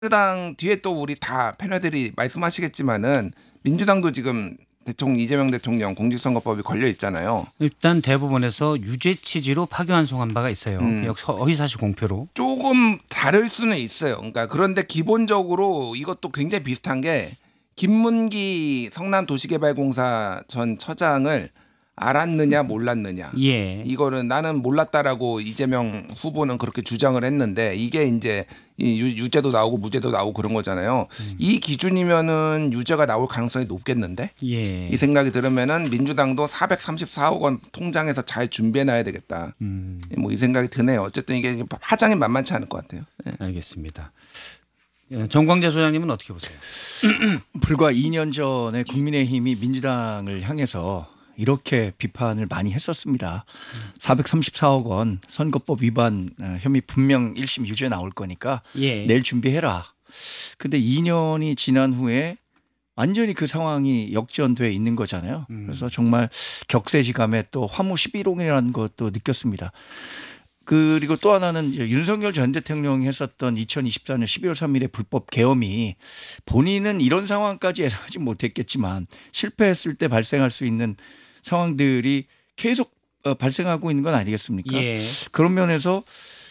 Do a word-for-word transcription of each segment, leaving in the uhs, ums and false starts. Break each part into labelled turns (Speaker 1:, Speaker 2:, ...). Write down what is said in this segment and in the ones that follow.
Speaker 1: 민주당 뒤에 또 우리 다 패널들이 말씀하시겠지만은 민주당도 지금 대통령 이재명 대통령 공직선거법이 걸려 있잖아요.
Speaker 2: 일단 대법원에서 유죄 취지로 파기환송한 바가 있어요.
Speaker 1: 음.
Speaker 2: 역시 허위사실 공표로.
Speaker 1: 조금 다를 수는 있어요. 그러니까 그런데 기본적으로 이것도 굉장히 비슷한 게 김문기 성남도시개발공사 전 처장을 알았느냐 몰랐느냐.
Speaker 2: 예.
Speaker 1: 이거는 나는 몰랐다라고 이재명 후보는 그렇게 주장을 했는데 이게 이제 이 유- 유죄도 나오고 무죄도 나오고 그런 거잖아요.
Speaker 2: 음.
Speaker 1: 이 기준이면은 유죄가 나올 가능성이 높겠는데
Speaker 2: 예.
Speaker 1: 이 생각이 들으면은 민주당도 사백삼십사억 원 통장에서 잘 준비해 놔야 되겠다.
Speaker 2: 음.
Speaker 1: 뭐 이 생각이 드네요. 어쨌든 이게 파장이 만만치 않을 것 같아요. 예.
Speaker 2: 알겠습니다. 예, 정광재 소장님은 어떻게 보세요?
Speaker 3: 불과 이 년 전에 국민의힘이 민주당을 향해서 이렇게 비판을 많이 했었습니다. 사백삼십사억 원 선거법 위반 어, 혐의 분명 일 심 유죄 나올 거니까
Speaker 2: 예.
Speaker 3: 내일 준비해라. 근데 이 년이 지난 후에 완전히 그 상황이 역전돼 있는 거잖아요. 그래서 정말 격세지감에 또 화무십일홍이라는 것도 느꼈습니다. 그리고 또 하나는 이제 윤석열 전 대통령이 했었던 이천이십사 년 십이월 삼일의 불법 계엄이 본인은 이런 상황까지 예상하지 못했겠지만 실패했을 때 발생할 수 있는 상황들이 계속 어, 발생하고 있는 건 아니겠습니까?
Speaker 2: 예.
Speaker 3: 그런 면에서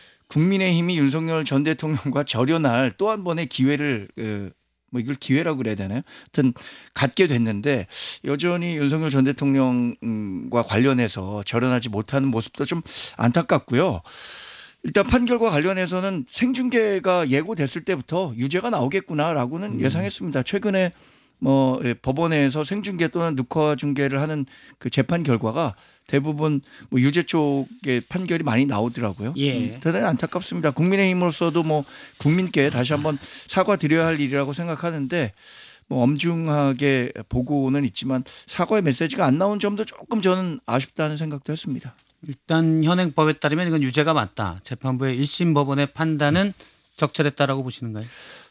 Speaker 3: 국민의힘이 윤석열 전 대통령과 절연할 또 한 번의 기회를 어, 뭐 이걸 기회라고 그래야 되나요? 하여튼 갖게 됐는데 여전히 윤석열 전 대통령과 관련해서 절연하지 못하는 모습도 좀 안타깝고요. 일단 판결과 관련해서는 생중계가 예고됐을 때부터 유죄가 나오겠구나라고는
Speaker 2: 음.
Speaker 3: 예상했습니다. 최근에 뭐 예, 법원에서 생중계 또는 녹화 중계를 하는 그 재판 결과가 대부분 뭐 유죄 쪽의 판결이 많이 나오더라고요.
Speaker 2: 예.
Speaker 3: 음, 대단히 안타깝습니다. 국민의힘으로서도 뭐 국민께 다시 한번 사과드려야 할 일이라고 생각하는데 뭐 엄중하게 보고는 있지만 사과의 메시지가 안 나온 점도 조금 저는 아쉽다는 생각도 했습니다.
Speaker 2: 일단 현행법에 따르면 이건 유죄가 맞다. 재판부의 일 심 법원의 판단은 적절했다라고 보시는가요?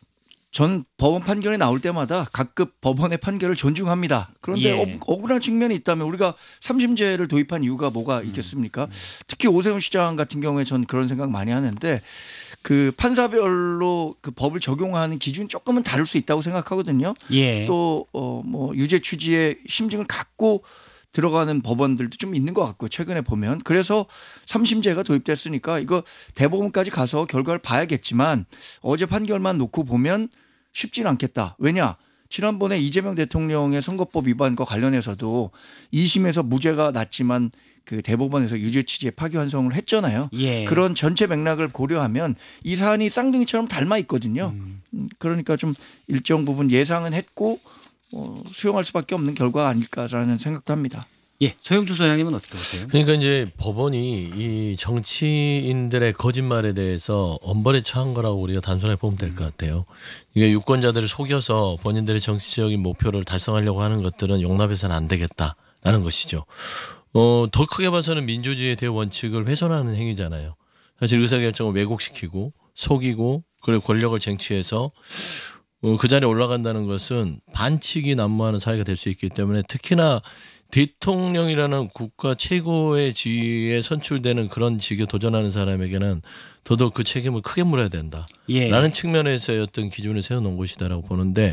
Speaker 3: 전 법원 판결이 나올 때마다 각급 법원의 판결을 존중합니다. 그런데
Speaker 2: 예.
Speaker 3: 억- 억울한 측면이 있다면 우리가 삼심제를 도입한 이유가 뭐가 있겠습니까? 특히 오세훈 시장 같은 경우에 전 그런 생각 많이 하는데 그 판사별로 그 법을 적용하는 기준 조금은 다를 수 있다고 생각하거든요.
Speaker 2: 예.
Speaker 3: 또 어 뭐 유죄 취지의 심증을 갖고 들어가는 법원들도 좀 있는 것 같고 최근에 보면 그래서 삼심제가 도입됐으니까 이거 대법원까지 가서 결과를 봐야겠지만 어제 판결만 놓고 보면 쉽진 않겠다. 왜냐? 지난번에 이재명 대통령의 선거법 위반과 관련해서도 이 심에서 무죄가 났지만 그 대법원에서 유죄 취지의 파기환송을 했잖아요.
Speaker 2: 예.
Speaker 3: 그런 전체 맥락을 고려하면 이 사안이 쌍둥이처럼 닮아 있거든요. 음, 그러니까 좀 일정 부분 예상은 했고 어, 수용할 수밖에 없는 결과가 아닐까라는 생각도 합니다.
Speaker 2: 예. 소영주 소장님은 어떻게 보세요?
Speaker 4: 그러니까 이제 법원이 이 정치인들의 거짓말에 대해서 엄벌에 처한 거라고 우리가 단순하게 보면 될 것 같아요. 이게 유권자들을 속여서 본인들의 정치적인 목표를 달성하려고 하는 것들은 용납해서는 안 되겠다라는 것이죠. 어, 더 크게 봐서는 민주주의의 대원칙을 훼손하는 행위잖아요. 사실 의사결정을 왜곡시키고 속이고 그리고 권력을 쟁취해서 어, 그 자리에 올라간다는 것은 반칙이 난무하는 사회가 될 수 있기 때문에 특히나 대통령이라는 국가 최고의 지위에 선출되는 그런 직에 도전하는 사람에게는 더더욱 그 책임을 크게 물어야 된다.
Speaker 2: 예.
Speaker 4: 라는 측면에서의 어떤 기준을 세워놓은 것이다라고 보는데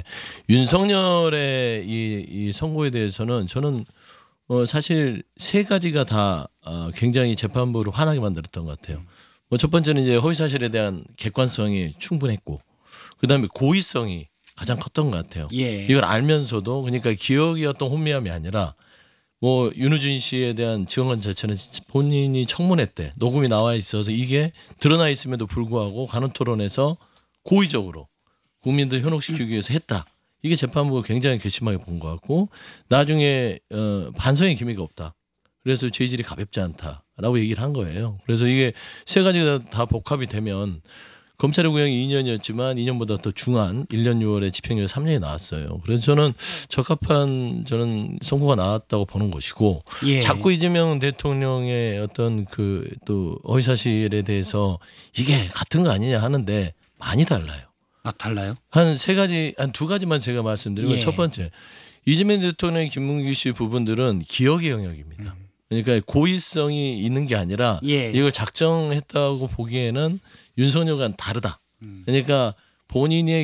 Speaker 4: 윤석열의 이, 이 선고에 대해서는 저는 어, 사실 세 가지가 다 어, 굉장히 재판부를 화나게 만들었던 것 같아요. 뭐 첫 번째는 이제 허위사실에 대한 객관성이 충분했고 그다음에 고의성이 가장 컸던 것 같아요.
Speaker 2: 예.
Speaker 4: 이걸 알면서도 그러니까 기억이 어떤 혼미함이 아니라 뭐 윤우진 씨에 대한 증언 자체는 본인이 청문회 때 녹음이 나와 있어서 이게 드러나 있음에도 불구하고 간호 토론에서 고의적으로 국민들 현혹시키기 위해서 했다. 이게 재판부가 굉장히 괘씸하게 본 것 같고 나중에 어, 반성의 기미가 없다. 그래서 죄질이 가볍지 않다라고 얘기를 한 거예요. 그래서 이게 세 가지가 다 복합이 되면 검찰의 구형이 이 년이었지만 이 년보다 더 중한 일 년 유월에 집행유예 삼 년이 나왔어요. 그래서 저는 적합한 저는 선고가 나왔다고 보는 것이고
Speaker 2: 예.
Speaker 4: 자꾸 이재명 대통령의 어떤 그 또 허위사실에 대해서 이게 같은 거 아니냐 하는데 많이 달라요.
Speaker 2: 아, 달라요?
Speaker 4: 한 세 가지, 한 두 가지만 제가 말씀드리면
Speaker 2: 예.
Speaker 4: 첫 번째 이재명 대통령, 김문기 씨 부분들은 기억의 영역입니다. 그러니까 고의성이 있는 게 아니라
Speaker 2: 예.
Speaker 4: 이걸 작정했다고 보기에는 윤석열과는 다르다. 그러니까 본인의